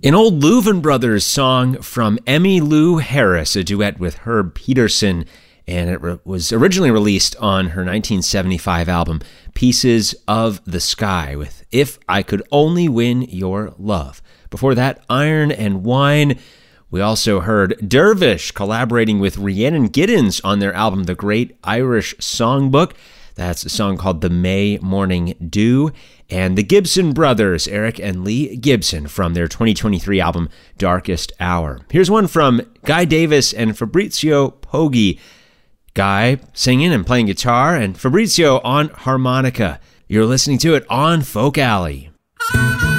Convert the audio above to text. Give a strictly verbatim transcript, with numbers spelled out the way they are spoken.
An old Louvin Brothers song from Emmylou Harris, a duet with Herb Peterson, and it re- was originally released on her nineteen seventy-five album, Pieces of the Sky, with If I Could Only Win Your Love. Before that, Iron and Wine. We also heard Dervish collaborating with Rhiannon Giddens on their album, The Great Irish Songbook. That's a song called The May Morning Dew. And the Gibson Brothers, Eric and Lee Gibson, from their twenty twenty-three album, Darkest Hour. Here's one from Guy Davis and Fabrizio Poggi. Guy singing and playing guitar, and Fabrizio on harmonica. You're listening to it on Folk Alley.